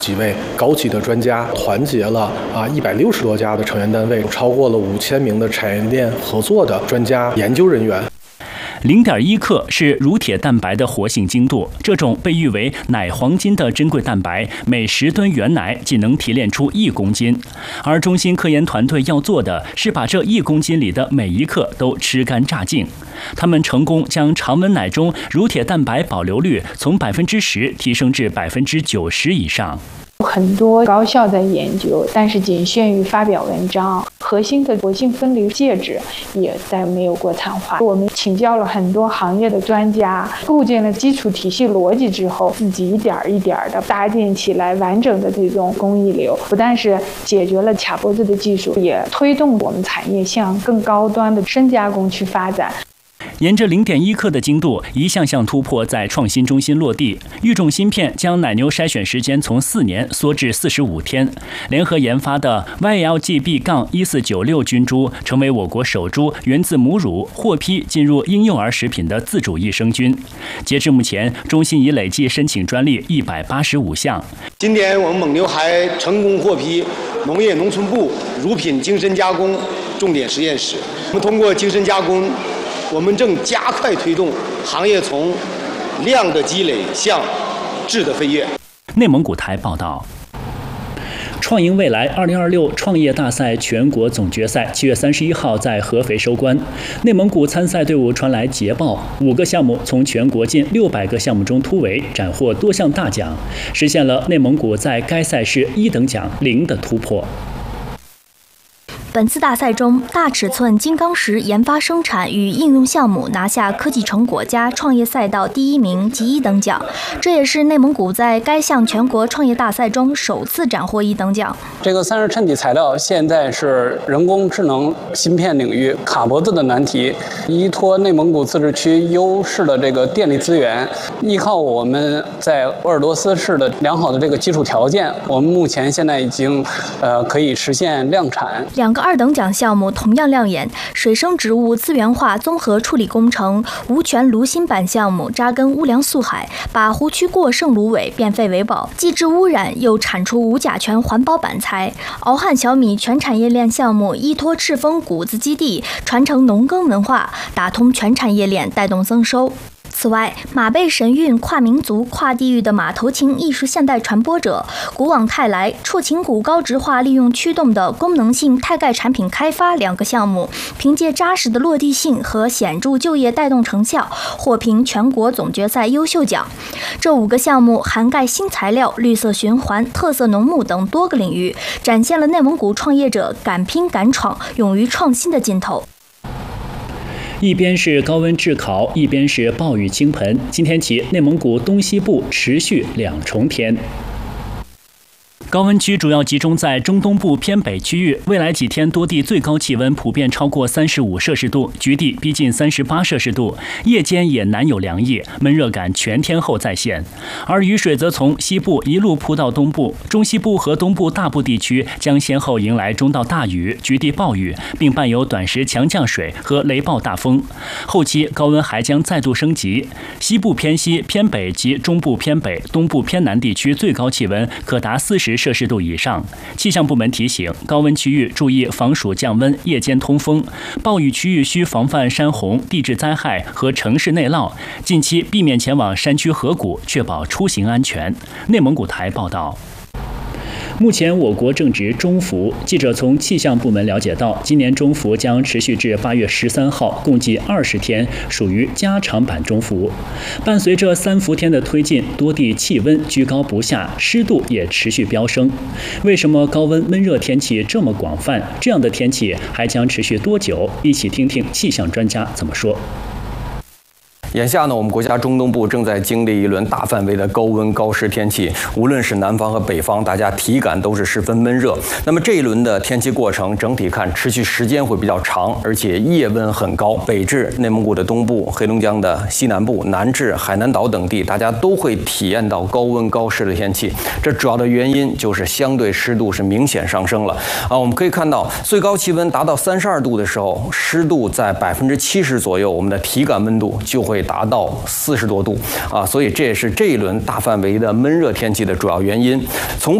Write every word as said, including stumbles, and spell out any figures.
几位高级的专家团结了啊一百六十多家的成员单位，超过了五千名的产业链合作的专家研究人员。 零点一克是乳铁蛋白的活性精度，这种被誉为奶黄金的珍贵蛋白，每十吨原奶仅能提炼出一公斤。而中心科研团队要做的是把这一公斤里的每一克都吃干榨净。他们成功将常温奶中乳铁蛋白保留率从百分之十提升至百分之九十以上。 很多高校在研究，但是仅限于发表文章。核心的活性分离介质也在没有过碳化。我们请教了很多行业的专家，构建了基础体系逻辑之后，自己一点一点的搭建起来完整的这种工艺流，不但是解决了卡脖子的技术，也推动我们产业向更高端的深加工去发展。 沿着零点一克的精度，一项项突破在创新中心落地。育种芯片将奶牛筛选时间从四年缩至四十五天。联合研发的 Y L G B 一四九六菌株成为我国首株源自母乳获批进入婴幼儿食品的自主益生菌。截至目前，中心已累计申请专利一百八十五项。 今年我们蒙牛还成功获批农业农村部乳品精深加工重点实验室。我们通过精深加工，我们正加快推动行业从量的积累向质的飞跃。 内蒙古台报道。创赢未来二零二六创业大赛全国总决赛七月三十一号在合肥收官。内蒙古参赛队伍传来捷报，五个项目从全国近六百个项目中突围，斩获多项大奖，实现了内蒙古在该赛事一等奖零的突破。 本次大赛中，大尺寸金刚石研发生产与应用项目拿下科技成果加创业赛道第一名及一等奖，这也是内蒙古在该项全国创业大赛中首次斩获一等奖。 这个散热衬底材料现在是人工智能芯片领域卡脖子的难题，依托内蒙古自治区优势的这个电力资源，依靠我们在鄂尔多斯市的良好的这个基础条件，我们目前现在已经呃可以实现量产。 两个二等奖项目同样亮眼，水生植物资源化综合处理工程无醛炉芯板项目扎根乌梁素海，把湖区过剩芦苇变废为宝，既治污染又产出无甲醛环保板材。敖汉小米全产业链项目依托赤峰谷子基地，传承农耕文化，打通全产业链，带动增收。此外，马背神韵跨民族、跨地域的马头琴艺术现代传播者，古往泰来触琴骨高值化利用驱动的功能性钛钙产品开发两个项目，凭借扎实的落地性和显著就业带动成效，获评全国总决赛优秀奖。这五个项目涵盖新材料、绿色循环、特色农牧等多个领域，展现了内蒙古创业者敢拼敢闯、勇于创新的劲头。 一边是高温炙烤，一边是暴雨倾盆。今天起，内蒙古东西部持续两重天。高温区主要集中在中东部偏北区域，未来几天多地最高气温普遍超过三十五摄氏度，局地逼近三十八摄氏度，夜间也难有凉意，闷热感全天候再现。而雨水则从西部一路扑到东部，中西部和东部大部地区将先后迎来中到大雨、局地暴雨，并伴有短时强降水和雷暴大风。后期高温还将再度升级，西部偏西、偏北及中部偏北、东部偏南地区最高气温可达四十摄氏度以上。气象部门提醒，高温区域注意防暑降温，夜间通风；暴雨区域需防范山洪、地质灾害和城市内涝。近期避免前往山区河谷，确保出行安全。内蒙古台报道。目前我国正值中伏，记者从气象部门了解到，今年中伏将持续至八月十三号，共计二十天，属于加长版中伏。伴随着三伏天的推进，多地气温居高不下，湿度也持续飙升。为什么高温闷热天气这么广泛？这样的天气还将持续多久？一起听听气象专家怎么说。 眼下呢，我们国家中东部正在经历一轮大范围的高温高湿天气，无论是南方和北方，大家体感都是十分闷热。那么这一轮的天气过程，整体看持续时间会比较长，而且夜温很高。北至内蒙古的东部、黑龙江的西南部、南至海南岛等地，大家都会体验到高温高湿的天气。这主要的原因就是相对湿度是明显上升了啊。我们可以看到，最高气温达到三十二度的时候，湿度在百分之七十左右，我们的体感温度就会会达到四十多度啊，所以这也是这一轮大范围的闷热天气的主要原因。从